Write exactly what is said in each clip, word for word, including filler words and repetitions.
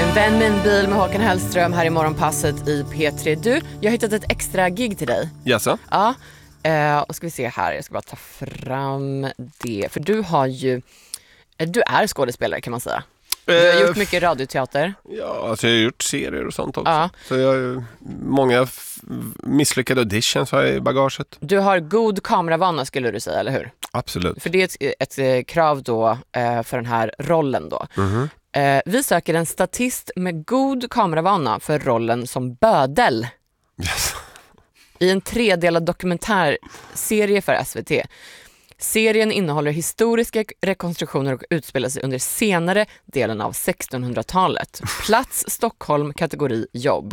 En vän med en bil med Håkan Hellström här i morgonpasset i P tre. Du, jag har hittat ett extra gig till dig. Jaså? Ja, eh, och ska vi se här. Jag ska bara ta fram det. För du har ju, du är skådespelare kan man säga. Du har gjort mycket radioteater. Ja, alltså jag har gjort serier och sånt också. Ja. Så jag har ju många f- misslyckade auditions har jag i bagaget. Du har god kameravana skulle du säga, eller hur? Absolut. För det är ett, ett krav då eh, för den här rollen då. Mm-hmm. Eh, vi söker en statist med god kameravana för rollen som Bödel. Yes. I en tredelad dokumentärserie för S V T. Serien innehåller historiska rekonstruktioner och utspelar sig under senare delen av sextonhundratalet. Plats Stockholm, kategori jobb.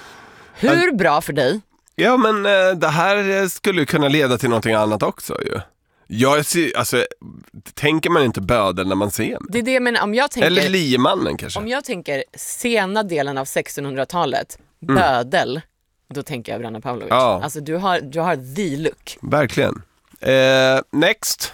Hur bra för dig? Ja, men eh, det här skulle kunna leda till någonting annat också ju. Jag ser, alltså, tänker man inte Bödel när man ser mig? Det är det, men om jag tänker... Eller Liemannen kanske. Om jag tänker sena delen av sextonhundratalet, Mm. Bödel, då tänker jag Branna Pavlovic. Ja. Alltså du har, du har the look. Verkligen. Eh, next.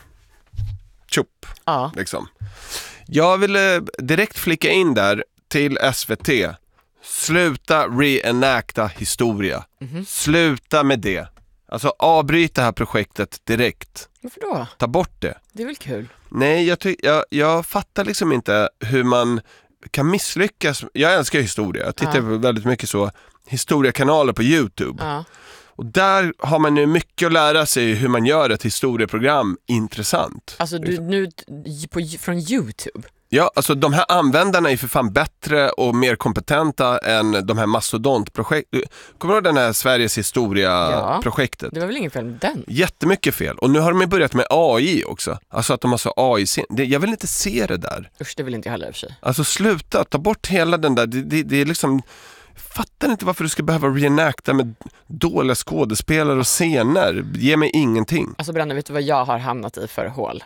Tjup. Ja. Liksom. Jag ville direkt flicka in där till S V T. Sluta reenacta historia. Mm-hmm. Sluta med det. Alltså avbryt det här projektet direkt. Varför då? Ta bort det. Det är väl kul? Nej, jag, ty- jag, jag fattar liksom inte hur man kan misslyckas. Jag älskar historia. Jag tittar Ja. på väldigt mycket så historiekanaler på YouTube. Ja. Och där har man nu mycket att lära sig hur man gör ett historieprogram intressant. Alltså du, nu på, från YouTube? Ja, alltså de här användarna är för fan bättre och mer kompetenta än de här mastodontprojekten. Kommer du ihåg den här Sveriges historia-projektet? Det var väl ingen fel med den? Jättemycket fel. Och nu har de ju börjat med A I också. Alltså att de har så A I-scen. Det- Jag vill inte se det där. Usch, det vill inte jag heller i och för sig. Alltså sluta, ta bort hela den där. Det, det, det är liksom... Fattar inte varför du ska behöva reenacta med dåliga skådespelare och scener. Ge mig ingenting. Alltså Branna, vet du vad jag har hamnat i för hål?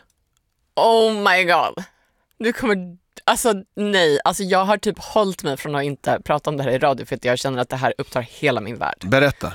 Oh my god. Du kommer... Alltså nej, alltså jag har typ hållit mig från att inte prata om det här i radio för att jag känner att det här upptar hela min värld. Berätta.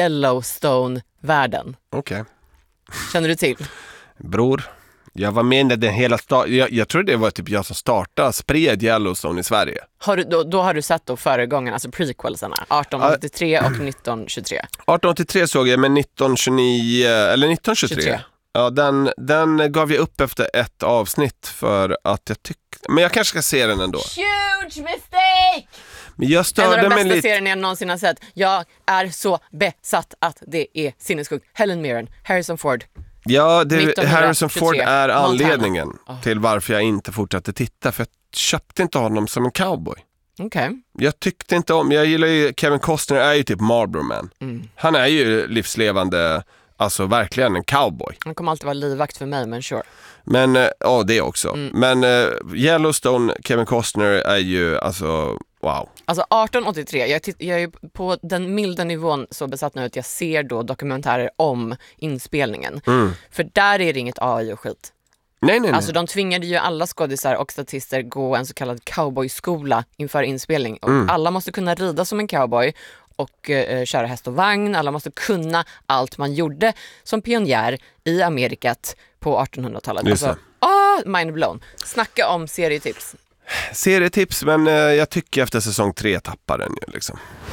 Yellowstone-världen. Okej. Känner du till? Bror, jag var med när den hela start. Jag, jag tror det var typ jag som startade, spred Yellowstone i Sverige. Har du, då, då har du sett då föregången, alltså prequelsarna, arton åttiotre och nitton tjugotre. arton åttiotre såg jag, men nitton tjugonio eller nitton tjugotre. tjugotre. Ja, den, den gav jag upp efter ett avsnitt för att jag tyckte... Men jag kanske ska se den ändå. Huge mistake! Men jag En av störde de mig bästa lite... serierna jag någonsin har sett. Jag är så besatt att det är sinnessjukt. Helen Mirren, Harrison Ford. Ja, det, nittonhundratjugotre, Harrison Ford är Montana. anledningen Oh. till varför jag inte fortsatte titta. För jag köpte inte honom som en cowboy. Okej. Okay. Jag tyckte inte om... Jag gillar ju... Kevin Costner är ju typ Marlboro Man. Mm. Han är ju livslevande... Alltså verkligen en cowboy. Han kommer alltid vara livvakt för mig, men sure. Men, eh, ja det också. Mm. Men uh, Yellowstone, Kevin Costner är ju, alltså, wow. Alltså arton åttiotre, jag, titt- jag är på den milda nivån så besatt nu att jag ser då dokumentärer om inspelningen. Mm. För där är det inget A I och skit. Nej, nej, nej. Alltså de tvingade ju alla skådisar och statister gå en så kallad cowboyskola inför inspelning. Och Mm. alla måste kunna rida som en cowboy och eh, köra häst och vagn. Alla måste kunna allt man gjorde som pionjär i Amerikat på artonhundratalet. Just Alltså, ah, mind blown. Snacka om serietips. Serietips, men uh, jag tycker efter säsong tre tappar den ju liksom.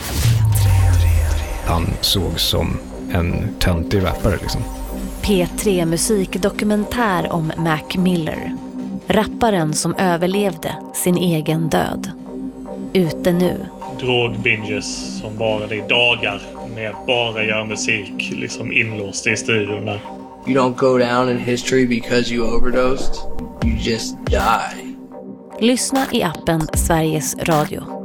Han såg som en töntig rappare liksom. P tre musikdokumentär om Mac Miller. Rapparen som överlevde sin egen död. Ute nu. Drogbinges som bara i dagar med bara göra musik liksom inlåst i studion där. You don't go down in history because you overdosed. You just die. Lyssna i appen Sveriges Radio.